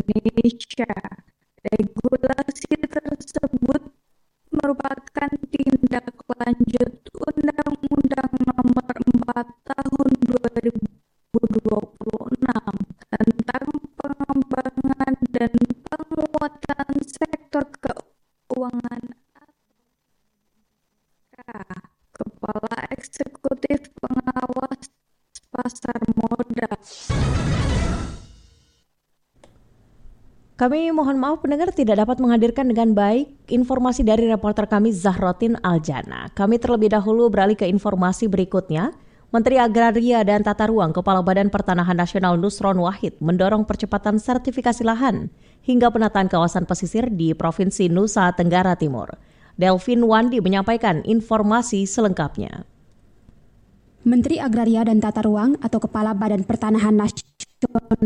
Indonesia. Regulasi tersebut merupakan tindak lanjut Undang-Undang Nomor 4 Tahun 2026 tentang pengembangan dan penguatan sektor keuangan ATK, Kepala Eksekutif Pengawas Pasar Modal. Kami mohon maaf pendengar tidak dapat menghadirkan dengan baik informasi dari reporter kami Zahrotin Aljana. Kami terlebih dahulu beralih ke informasi berikutnya. Menteri Agraria dan Tata Ruang Kepala Badan Pertanahan Nasional Nusron Wahid mendorong percepatan sertifikasi lahan hingga penataan kawasan pesisir di Provinsi Nusa Tenggara Timur. Delvin Wandi menyampaikan informasi selengkapnya. Menteri Agraria dan Tata Ruang atau Kepala Badan Pertanahan Nasional